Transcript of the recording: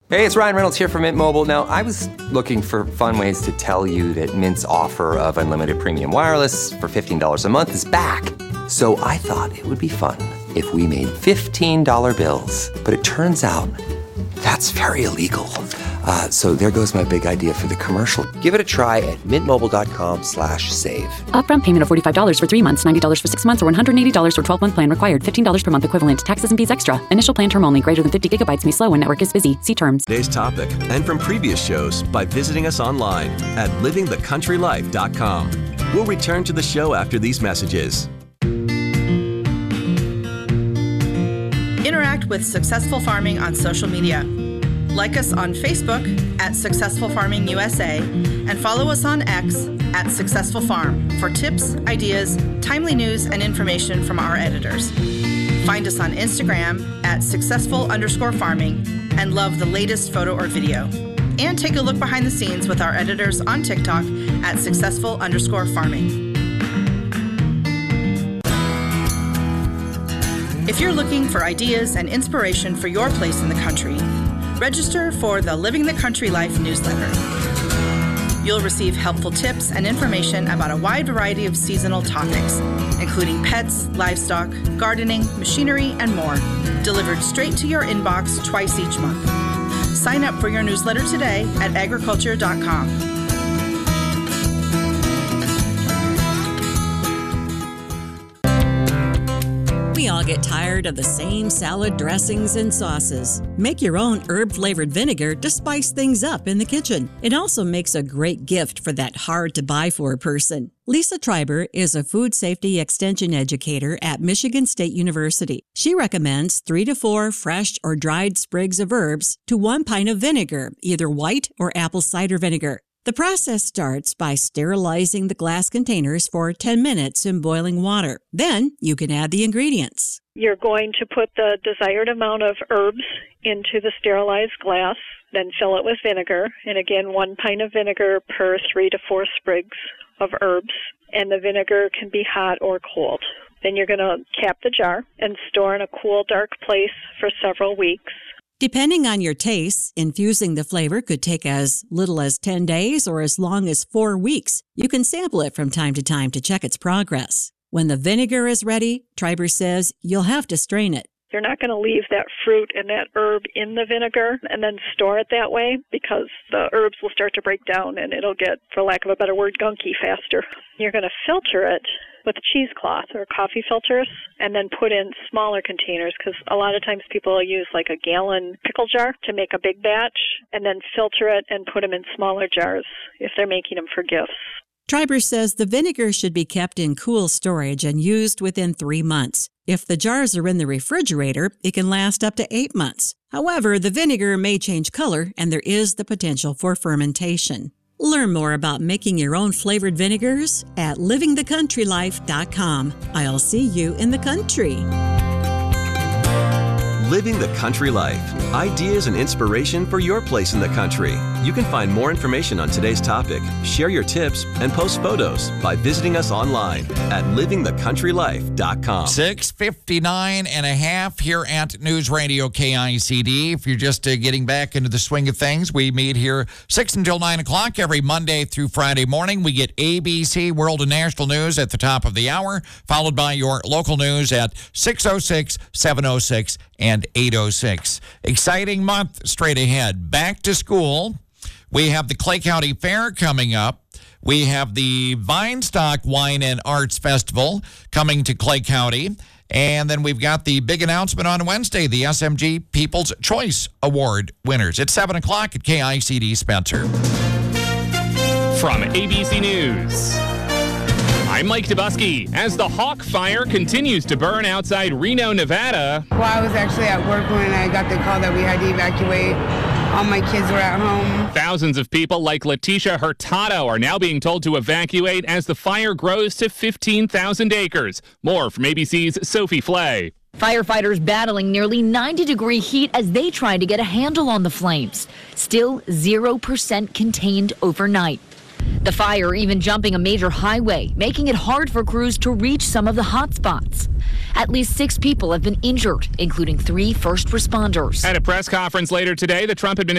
Hey, it's Ryan Reynolds here from Mint Mobile. Now, I was looking for fun ways to tell you that Mint's offer of unlimited premium wireless for $15 a month is back. So I thought it would be fun if we made $15 bills. But it turns out that's very illegal. So there goes my big idea for the commercial. Give it a try at mintmobile.com/save. Upfront payment of $45 for 3 months, $90 for 6 months, or $180 for 12-month plan required. $15 per month equivalent. Taxes and fees extra. Initial plan term only. Greater than 50 gigabytes may slow when network is busy. See terms. Today's topic and from previous shows by visiting us online at livingthecountrylife.com. We'll return to the show after these messages. Interact with Successful Farming on social media. Like us on Facebook at Successful Farming USA and follow us on X at Successful Farm for tips, ideas, timely news, and information from our editors. Find us on Instagram at successful_farming and love the latest photo or video. And take a look behind the scenes with our editors on TikTok at successful_farming. If you're looking for ideas and inspiration for your place in the country, register for the Living the Country Life newsletter. You'll receive helpful tips and information about a wide variety of seasonal topics, including pets, livestock, gardening, machinery, and more, delivered straight to your inbox twice each month. Sign up for your newsletter today at agriculture.com. We all get tired of the same salad dressings and sauces. Make your own herb-flavored vinegar to spice things up in the kitchen. It also makes a great gift for that hard-to-buy-for person. Lisa Treiber is a food safety extension educator at Michigan State University. She recommends 3 to 4 fresh or dried sprigs of herbs to 1 pint of vinegar, either white or apple cider vinegar. The process starts by sterilizing the glass containers for 10 minutes in boiling water. Then you can add the ingredients. You're going to put the desired amount of herbs into the sterilized glass, then fill it with vinegar. And again, 1 pint of vinegar per 3 to 4 sprigs of herbs. And the vinegar can be hot or cold. Then you're going to cap the jar and store in a cool, dark place for several weeks. Depending on your tastes, infusing the flavor could take as little as 10 days or as long as 4 weeks. You can sample it from time to time to check its progress. When the vinegar is ready, Treiber says you'll have to strain it. You're not going to leave that fruit and that herb in the vinegar and then store it that way because the herbs will start to break down and it'll get, for lack of a better word, gunky faster. You're going to filter it with a cheesecloth or coffee filters and then put in smaller containers because a lot of times people will use like a gallon pickle jar to make a big batch and then filter it and put them in smaller jars if they're making them for gifts. Treiber says the vinegar should be kept in cool storage and used within 3 months. If the jars are in the refrigerator, it can last up to 8 months. However, the vinegar may change color and there is the potential for fermentation. Learn more about making your own flavored vinegars at livingthecountrylife.com. I'll see you in the country. Living the Country Life. Ideas and inspiration for your place in the country. You can find more information on today's topic, share your tips, and post photos by visiting us online at livingthecountrylife.com. 6:59 and a half here at News Radio KICD. If you're just getting back into the swing of things, we meet here 6 until 9 o'clock every Monday through Friday morning. We get ABC World and National News at the top of the hour, followed by your local news at 6:06, 7:06, and 8:06. Exciting month straight ahead. Back to school. We have the Clay County Fair coming up. We have the Vinestock Wine and Arts Festival coming to Clay County. And then we've got the big announcement on Wednesday, the SMG People's Choice Award winners. It's 7 o'clock at KICD Spencer. From ABC News, I'm Mike Dubusky. As the Hawk Fire continues to burn outside Reno, Nevada. Well, I was actually at work when I got the call that we had to evacuate. All my kids were at home. Thousands of people like Letitia Hurtado are now being told to evacuate as the fire grows to 15,000 acres. More from ABC's Sophie Flay. Firefighters battling nearly 90-degree heat as they try to get a handle on the flames. Still 0% contained overnight. The fire even jumping a major highway, making it hard for crews to reach some of the hot spots. At least 6 people have been injured, including 3 first responders. At a press conference later today, the Trump administration